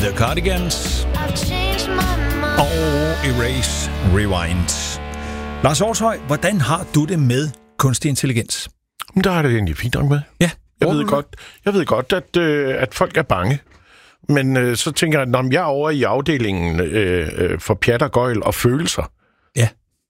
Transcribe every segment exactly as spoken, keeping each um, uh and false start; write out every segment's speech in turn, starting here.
The Cardigans og Erase Rewind. Lars Hjortshøj, hvordan har du det med kunstig intelligens? Der er det egentlig fint nok med. Ja. Jeg ved godt, jeg ved godt at, øh, at folk er bange. Men øh, så tænker jeg, når jeg er over i afdelingen øh, øh, for pjat og gøjl og følelser. Ja.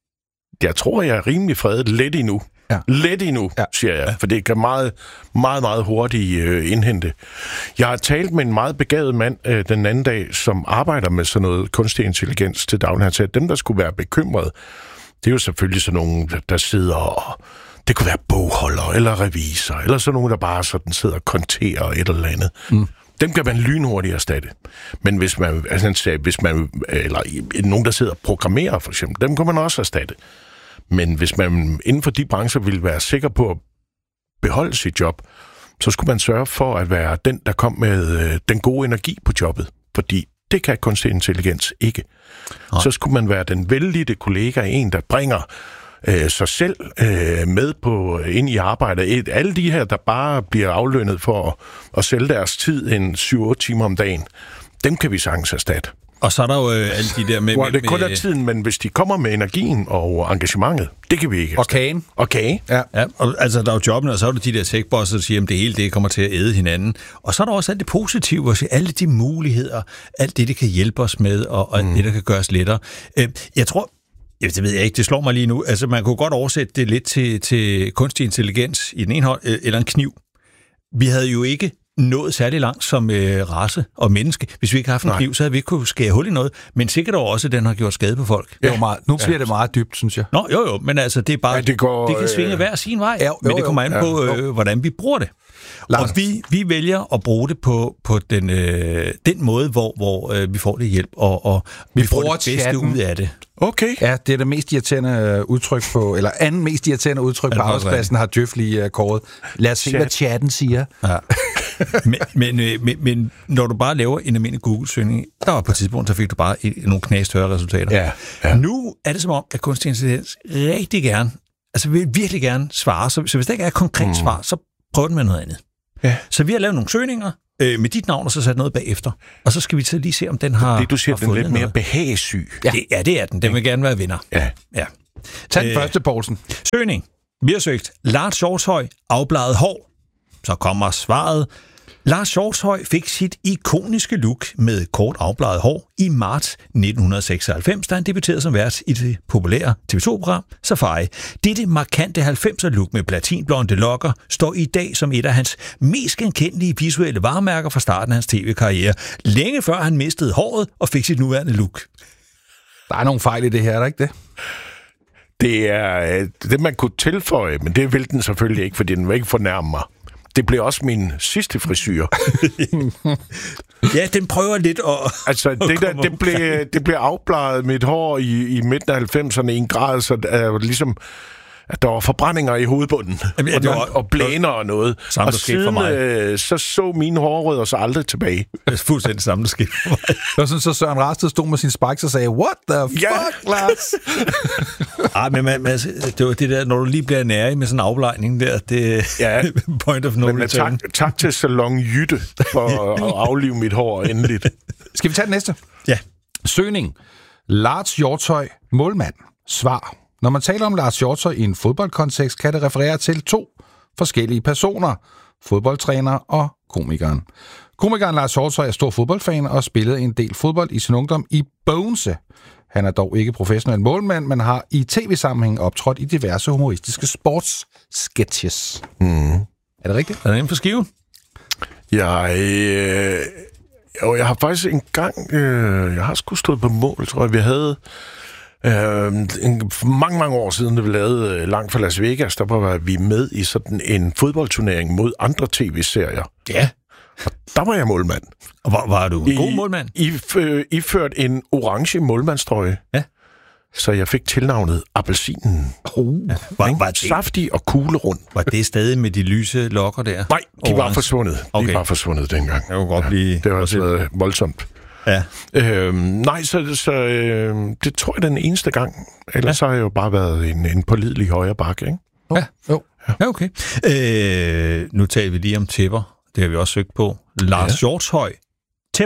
Jeg tror, jeg er rimelig fredet let endnu. Ja. Let endnu, ja. siger jeg, for det kan meget, meget, meget hurtigt øh, indhente. Jeg har talt med en meget begavet mand øh, den anden dag, som arbejder med sådan noget kunstig intelligens til daglig. Han sagde, at dem, der skulle være bekymrede, det er jo selvfølgelig sådan nogen, der sidder og... Det kunne være bogholder eller revisor, eller sådan nogen, der bare sådan sidder og konterer et eller andet. Mm. Dem kan man lynhurtigt erstatte. Men hvis man, altså han sagde, hvis man, eller nogen, der sidder og programmerer for eksempel, dem kan man også erstatte. Men hvis man inden for de brancher ville være sikker på at beholde sit job, så skulle man sørge for at være den, der kom med øh, den gode energi på jobbet. Fordi det kan kunstig intelligens ikke. Nej. Så skulle man være den vellidte kollega, en, der bringer øh, sig selv øh, med på ind i arbejdet. Et, alle de her, der bare bliver aflønnet for at, at sælge deres tid en syv otte timer om dagen, dem kan vi sagtens erstatte. Og så er der jo øh, alle de der med... Hvor det kun er tiden, men hvis de kommer med energien og engagementet, det kan vi ikke. Og kagen. Og kage. Ja. Ja, og altså der er jo jobbene, og så er der de der tech-bosser, der siger, at det hele det kommer til at æde hinanden. Og så er der også alt det positive, og alle de muligheder, alt det, det kan hjælpe os med, og, og mm. det, der kan gøre os lettere. Øh, jeg tror... Det ved jeg ikke, det slår mig lige nu. Altså, man kunne godt oversætte det lidt til, til kunstig intelligens i den ene hånd, eller en kniv. Vi havde jo ikke nået særlig langt som øh, race og menneske. Hvis vi ikke havde haft en kniv, så havde vi ikke kunne skære hul i noget. Men sikkert også, at den har gjort skade på folk. Ja. Det meget, nu bliver ja. det meget dybt, synes jeg. Nå, jo jo, men altså, det er bare... Ja, det, går, det kan svinge øh... hver sin vej, ja, jo, men det kommer an på, øh, hvordan vi bruger det. Lars. Og vi, vi vælger at bruge det på, på den, øh, den måde, hvor, hvor øh, vi får det hjælp, og, og vi, vi får det bedste chatten. Ud af det. Okay. Ja, det er det mest irriterende udtryk på, eller anden mest irriterende udtryk på arbejdspladsen, har Djøf lige uh, kåret. Lad os se, Chat. hvad chatten siger. Ja. men, men, men, men når du bare laver en almindelig Google-søgning, der var på et tidspunkt, så fik du bare et, nogle knastørre resultater. Ja. Ja. Nu er det som om, at kunstig intelligens rigtig gerne, altså vil virkelig gerne svare, så, så hvis der ikke er et konkret mm. svar, så prøv den med noget andet. Ja. Så vi har lavet nogle søgninger øh, med dit navn, og så sat noget bagefter. Og så skal vi så lige se, om den har det, du siger, har den er lidt mere noget. behagesyg. Ja. Det, ja, det er den. Den vil gerne være vinder. Ja. ja. Tag den øh, første, Poulsen. Søgning. Vi har søgt Lars Hjortshøj, afbladet hår. Så kommer svaret. Lars Hjortshøj fik sit ikoniske look med kort afbladet hår i marts nitten seksoghalvfems, da han debuterede som vært i det populære T V to-program Safari. Dette markante halvfemser-look med platinblonde lokker står i dag som et af hans mest genkendelige visuelle varemærker fra starten af hans tv-karriere, længe før han mistede håret og fik sit nuværende look. Der er nogle fejl i det her, er der ikke det? Det er det, man kunne tilføje, men det vil den selvfølgelig ikke, fordi den vil ikke fornærme mig. Det blev også min sidste frisyr. Ja, den prøver lidt at... Altså, det, der, det, blev, det blev afbladet mit hår i, i midten af halvfemserne i en grad, så uh, ligesom, at der var forbrændinger i hovedbunden. Jamen, ja, og, var, og blæner og noget. Samme, og siden for mig. Øh, så så mine hårrødder så aldrig tilbage. Det er fuldstændig samme, der skete for mig. Det var sådan, så Søren Rasted stod med sin spikes og sagde, what the fuck, ja. Lars? Ej, men man, man, det var det der, når du lige bliver nærig med sådan en aflejning der, det ja. point of no men, return. Tak, tak til Salon Jytte for at aflive mit hår endeligt. Skal vi tage den næste? Ja. Søgning. Lars Hjortshøj, målmand. Svar. Når man taler om Lars Hjortshøj i en fodboldkontekst, kan det referere til to forskellige personer. Fodboldtræner og komikeren. Komikeren Lars Hjortshøj er stor fodboldfan og spillede en del fodbold i sin ungdom i Bogense. Han er dog ikke professionel målmand, men har i tv-sammenhæng optrådt i diverse humoristiske sportssketches. Mm. Er det rigtigt? Er det inden for skiven? Jeg, øh, jeg har faktisk engang, øh, jeg har sgu stået på mål, tror jeg, vi havde... Uh, en, mange, mange år siden, da vi lavede uh, Langt fra Las Vegas, der var vi med i sådan en fodboldturnering mod andre tv-serier. Ja. Og der var jeg målmand. Og var, var du en I, god målmand? I, uh, iført en orange målmandstrøje. Ja. Så jeg fik tilnavnet Appelsinen. Oh. Ja. Var, var det, saftig og kuglerund. Var det stadig med de lyse lokker der? Nej, de orange. var forsvundet. Okay. De var forsvundet dengang. Jeg kunne godt ja, blive... Det var sådan voldsomt. Ja. Øhm, nej, så, så øh, det tror jeg den eneste gang. Ellers ja. har jeg jo bare været en, en pålidelig højre bakke, ikke? Ja, jo. Ja, okay. Øh, nu taler vi lige om tæpper. Det har vi også søgt på. Lars ja. Hjortshøj. Tæpper.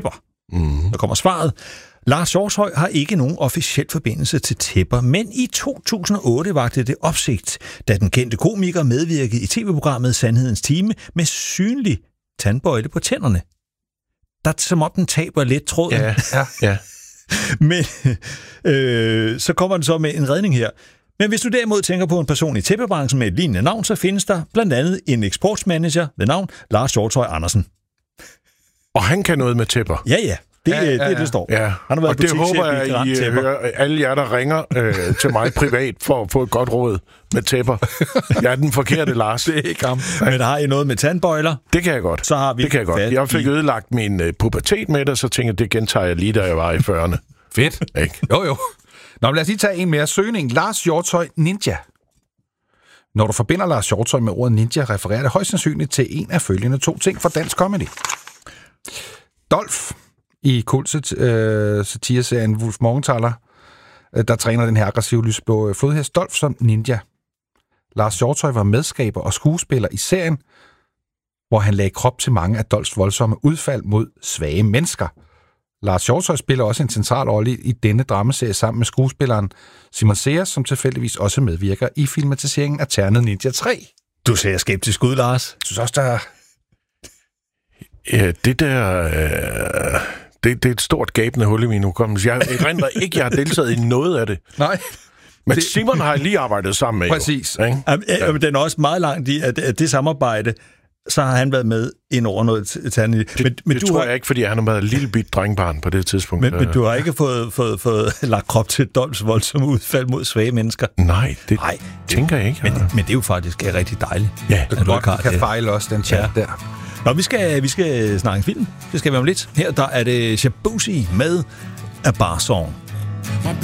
Mm. Der kommer svaret. Lars Hjortøj har ikke nogen officiel forbindelse til tæpper, men i to tusind og otte vagte det opsigt, da den kendte komiker medvirkede i tv-programmet Sandhedens Time med synlig tandbøjle på tænderne. Der er som om den taber lidt tråden. Ja, ja, ja. Men øh, så kommer den så med en redning her. Men hvis du derimod tænker på en person i tæppebranchen med et lignende navn, så findes der blandt andet en eksportsmanager ved navn Lars Hjortøj Andersen. Og han kan noget med tæpper? Ja, ja. Det er ja, ja, ja. det, det står. Ja. Han har været og det håber jeg, I tæpper. hører alle jer, der ringer øh, til mig privat for at få et godt råd med tæpper. Jeg er den forkerte, Lars. Det er ikke ham. Men har I noget med tandbøjler? Det kan jeg godt. Så har vi det kan jeg godt. Jeg fik ødelagt min uh, pubertet med det, så tænkte jeg, det gentager jeg lige, da jeg var i fyrrerne. Fedt. Ikke? Jo, jo. Nå, men lad os lige tage en mere. Søgning. Lars Hjortøj Ninja. Når du forbinder Lars Hjortøj med ordet ninja, refererer det højst sandsynligt til en af følgende to ting fra dansk comedy. Dolph i Kult øh, satireserien Wolf Morgenthaler, øh, der træner den her aggressive lysblå flodhest Dolph som ninja. Lars Hjortøj var medskaber og skuespiller i serien, hvor han lagde krop til mange af Dolphs voldsomme udfald mod svage mennesker. Lars Hjortøj spiller også en central rolle i denne dramaserie sammen med skuespilleren Simon Sears, som tilfældigvis også medvirker i filmatiseringen af Ternet Ninja tre. Du ser skeptisk ud, Lars. Jeg synes også, der... Ja, det der... Øh, det, det er et stort gabende hul i min hukommelse. Jeg erindrer ikke, jeg har deltaget i noget af det. Nej. Men det... Simon har jeg lige arbejdet sammen med. Præcis. Jo, ikke? Jamen, ja. Den er også meget langt i, at, at det samarbejde, så har han været med ind over noget Ternet. Det, men, men det du tror har... jeg ikke, fordi han har været et lille bit drengbarn på det tidspunkt. Men, men du har ikke fået, fået, fået lagt krop til Dolphs voldsomme udfald mod svage mennesker? Nej, det Nej, tænker jeg ikke. Men, men det er jo faktisk rigtig dejligt. Ja, det godt, du kan fejle også den chat ja. der. Nå, vi skal, vi skal snakke film. Det skal vi om lidt. Her der er det Shabuzi med A Bar Song.